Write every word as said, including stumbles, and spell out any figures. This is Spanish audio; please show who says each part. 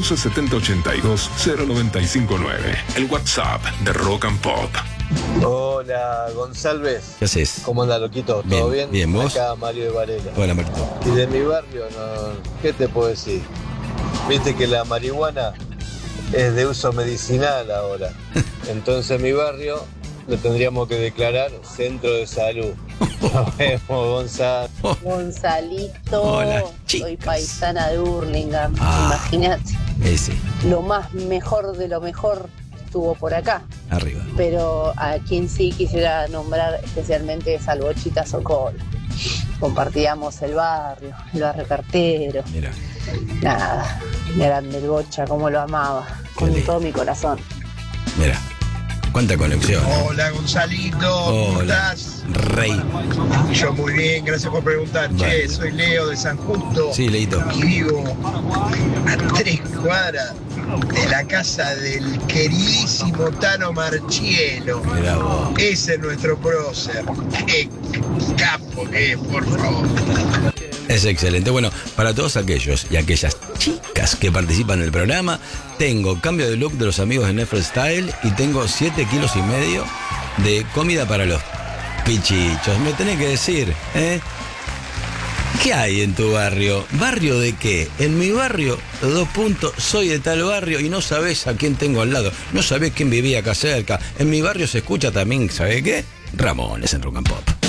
Speaker 1: once setenta ochenta y dos cero noventa y cinco nueve. El WhatsApp de Rock and Pop.
Speaker 2: Hola, González.
Speaker 3: ¿Qué haces?
Speaker 2: ¿Cómo anda, loquito? ¿Todo bien?
Speaker 3: Bien, ¿vos?
Speaker 2: Acá Mario de Varela.
Speaker 3: Hola, Marito.
Speaker 2: Y de mi barrio, no, ¿qué te puedo decir? Viste que la marihuana es de uso medicinal ahora. Entonces en mi barrio lo tendríamos que declarar centro de salud. Nos vemos, Gonzalo.
Speaker 4: Gonzalito,
Speaker 3: Hola,
Speaker 4: soy paisana de Hurlingham.
Speaker 3: Ah.
Speaker 4: Imagínate,
Speaker 3: Ese,
Speaker 4: lo más mejor de lo mejor estuvo por acá.
Speaker 3: arriba.
Speaker 4: Pero a quien sí quisiera nombrar especialmente es al Bochita Socol. Compartíamos el barrio, el barrio cartero.
Speaker 3: Mira,
Speaker 4: Nada, grande el Bocha, como lo amaba, con
Speaker 3: lindo.
Speaker 4: todo mi corazón.
Speaker 3: mira. ¿Cuánta conexión?
Speaker 5: Hola, Gonzalito, ¿cómo
Speaker 3: Hola,
Speaker 5: estás?
Speaker 3: Rey.
Speaker 5: Yo muy bien, gracias por preguntar.
Speaker 3: Vale.
Speaker 5: Che, soy Leo de San Justo
Speaker 3: Sí, Leito.
Speaker 5: y vivo a tres cuadras de la casa del queridísimo Tano Marchielo.
Speaker 3: Mirá vos.
Speaker 5: Ese es nuestro prócer. Qué capo que es, por favor.
Speaker 3: Es excelente. Bueno, para todos aquellos y aquellas chicas que participan en el programa, tengo cambio de look de los amigos de Nefre Style y tengo siete kilos y medio de comida para los pichichos. Me tenés que decir, ¿eh? ¿Qué hay en tu barrio? ¿Barrio de qué? En mi barrio, dos puntos, soy de tal barrio y no sabés a quién tengo al lado. No sabés quién vivía acá cerca. En mi barrio se escucha también, ¿sabés qué? Ramones en Rock and Pop.